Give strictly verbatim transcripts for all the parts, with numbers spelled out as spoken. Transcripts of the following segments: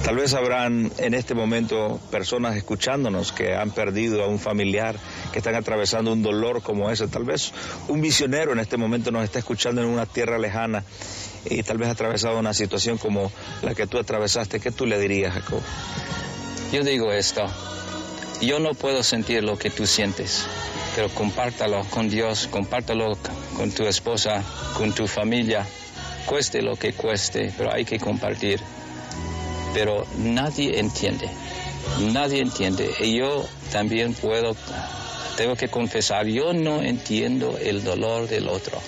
Tal vez habrán en este momento personas escuchándonos que han perdido a un familiar, que están atravesando un dolor como ese. Tal vez un misionero en este momento nos está escuchando en una tierra lejana y tal vez ha atravesado una situación como la que tú atravesaste. ¿Qué tú le dirías, Jacob? Yo digo esto, yo no puedo sentir lo que tú sientes, pero compártalo con Dios, compártalo con tu esposa, con tu familia, cueste lo que cueste, pero hay que compartir. Pero nadie entiende, nadie entiende. Y yo también puedo, tengo que confesar, yo no entiendo el dolor del otro.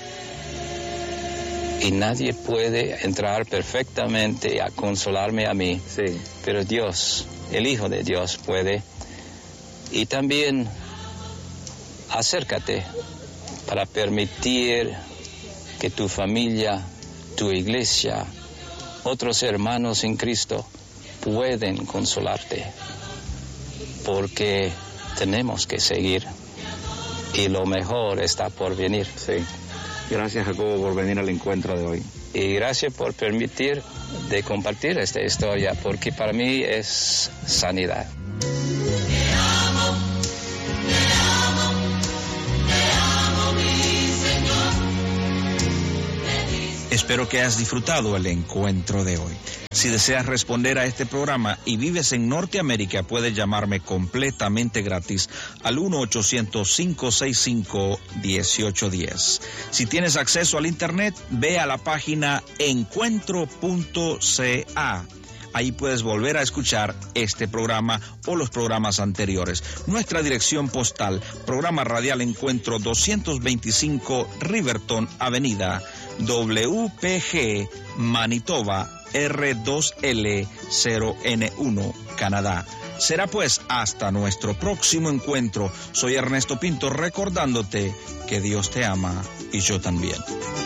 Y nadie puede entrar perfectamente a consolarme a mí. Sí. Pero Dios, el Hijo de Dios puede. Y también acércate para permitir que tu familia, tu iglesia, otros hermanos en Cristo pueden consolarte. Porque tenemos que seguir y lo mejor está por venir. Sí. Gracias, Jacobo, por venir al encuentro de hoy. Y gracias por permitir de compartir esta historia, porque para mí es sanidad. Te amo, te amo, te amo, mi Señor. Espero que hayas disfrutado el encuentro de hoy. Si deseas responder a este programa y vives en Norteamérica, puedes llamarme completamente gratis al uno ochocientos, cinco seis cinco, uno ocho uno cero. Si tienes acceso al internet, ve a la página encuentro punto c a. Ahí puedes volver a escuchar este programa o los programas anteriores. Nuestra dirección postal, programa radial Encuentro doscientos veinticinco Riverton Avenida, W P G, Manitoba, R dos L cero N uno, Canadá. Será pues hasta nuestro próximo encuentro. Soy Ernesto Pinto recordándote que Dios te ama y yo también.